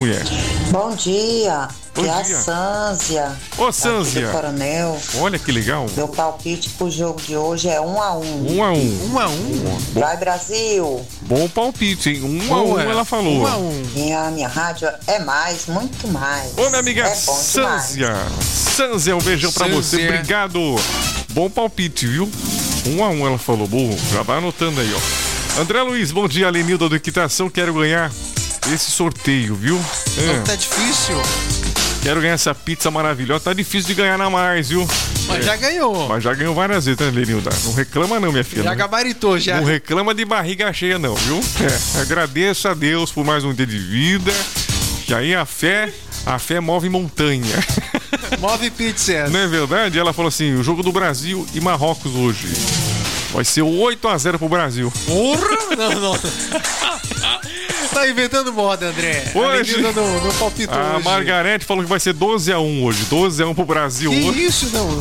mulher? Bom dia. Bom é dia. A Sânzia. Ô, Sânzia. Do Coronel. Olha que legal. Meu palpite pro jogo de hoje é 1-1. 1-1. 1-1. Vai, Brasil. Bom palpite, hein? 1-1 ela falou. 1-1. E a minha rádio é mais, muito mais. Ô, minha amiga é bom Sânzia. Sânzia, um beijão pra você. Sânzia. Obrigado. Bom palpite, viu? 1-1 ela falou. Bom, já vai anotando aí, ó. André Luiz, bom dia. Lenilda do Equitação, quero ganhar esse sorteio, viu? Não tá difícil. Quero ganhar essa pizza maravilhosa. Tá difícil de ganhar na mais, viu? Mas já ganhou. Mas já ganhou várias vezes, né, Lenilda? Não reclama não, minha filha. Já Não- gabaritou, já. Não reclama de barriga cheia, não, viu? Agradeço a Deus por mais um dia de vida. E aí a fé move montanha. Move pizzas. Não é verdade? Ela falou assim: o jogo do Brasil e Marrocos hoje vai ser 8-0 pro Brasil. Porra! Não. Tá inventando moda, André. Hoje- A menina não palpitou A hoje. Margarete falou que vai ser 12-1 hoje. 12-1 pro Brasil Que hoje. isso, não.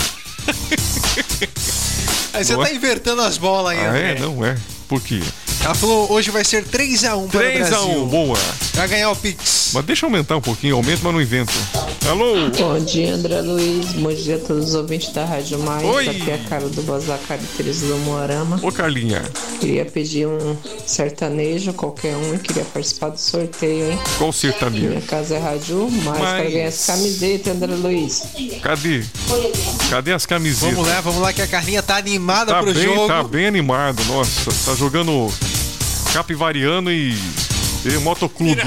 Aí você Boa. tá invertendo as bolas aí, Ah, André. é? Não é. Por quê? Ela falou hoje vai ser 3-1 para o 3-1, Brasil. boa. Vai ganhar o Pix. Mas deixa eu aumentar um pouquinho, aumento, mas não invento. Alô? Bom dia, André Luiz. Bom dia a todos os ouvintes da Rádio Mais. Oi. Aqui é a Cara do Bozacar e Teresa do Moarama. Ô, Carlinha, Queria pedir um sertanejo, qualquer um, e queria participar do sorteio, hein? qual sertanejo? Minha casa é Rádio Mais, Mas- para ganhar essa camiseta, André Luiz. Cadê? Cadê as camisetas? Vamos lá que a Carlinha tá animada Tá pro bem, jogo. tá bem animado. Nossa, tá jogando Capivariano e Motoclube.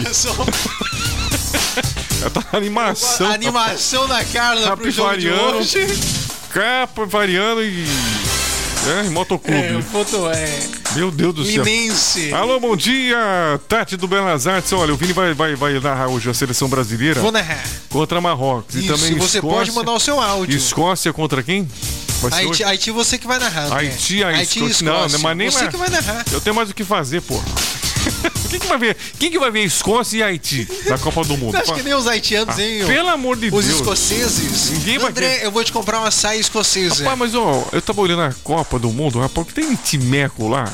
Tá animação. A animação da Carla pro jogo de Capivariano. hoje. Capivariano e Motoclube. Meu Deus do céu. Linense. Alô, bom dia, Tati do Belas Artes. Olha, o Vini vai narrar hoje a seleção brasileira Vou narrar. contra Marrocos. Isso, e também você Escócia. pode mandar o seu áudio. Escócia contra quem? Vai ser hoje? Haiti você que vai narrar, André. Haiti, a Haiti e Escócia. Não, Escócia. mas nem Você que vai narrar. Eu tenho mais o que fazer, pô. Quem que vai ver Escócia e Haiti na Copa do Mundo? Acho que nem os haitianos, hein? Pelo amor de Os Deus. escoceses. Ninguém vai André, ver. eu vou te comprar uma saia escocesa. Rapaz, mas ó, eu tava olhando a Copa do Mundo, rapaz, que tem timeco lá.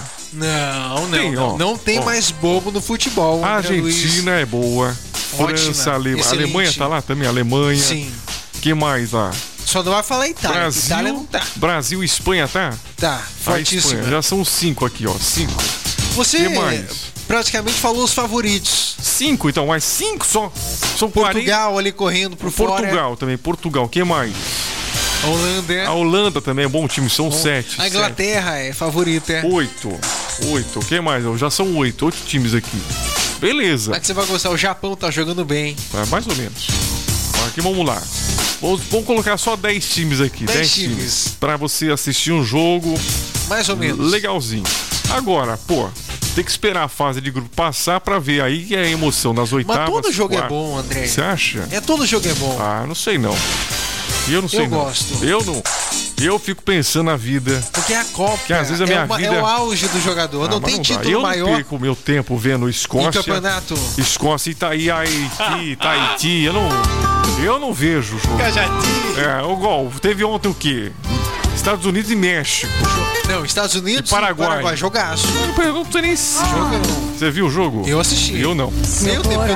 Não tem ó. mais bobo no futebol. A André Luiz. Argentina é boa. Ótima, França, excelente. Alemanha tá lá também, Alemanha. Sim. Que mais lá? Só não vai falar Itália. porque Itália não tá. Brasil e Espanha, tá? Tá, A fortíssimo. Espanha. Já são 5 aqui, ó. 5. Você Que mais? praticamente falou os favoritos. 5, então, mais 5 só. São 40. Portugal ali correndo por fora. Portugal também, Portugal. Que mais? Holanda. A Holanda também é bom time, são 7. A Inglaterra é favorita. 8. O que mais? Já são 8 times aqui. Beleza. Mas que você vai gostar, o Japão tá jogando bem. Tá, mais ou menos. Aqui vamos lá. Vamos colocar só 10 times aqui. 10 10 times. times. Pra você assistir um jogo Mais ou menos. legalzinho. Agora, pô, tem que esperar a fase de grupo passar pra ver aí que é a emoção nas oitavas. Mas todo jogo é quartas. bom, André. Você acha? Todo jogo é bom. Ah, não sei não. Eu não sei Eu não. gosto. Eu não. Eu fico pensando na vida. Porque a Copa Que às vezes a minha vida é o auge do jogador. Ah, não mas tem dá. título eu maior não perco o meu tempo vendo em Escócia. campeonato. Escócia e Tahiti. Eu não vejo o jogo. Cajati. O gol. Teve ontem o quê? Estados Unidos e México. Não, Estados Unidos E Paraguai. Jogaço. Eu não sei nem se. Jogão. Você viu o jogo? Eu assisti. Eu não. Meu tempo, eu